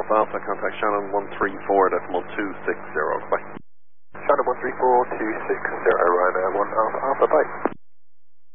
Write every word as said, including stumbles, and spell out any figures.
Alpha Alpha, contact Shannon one three four decimal two six zero. Goodbye. Shannon one three four two six zero, right there, one Alpha Alpha, bye.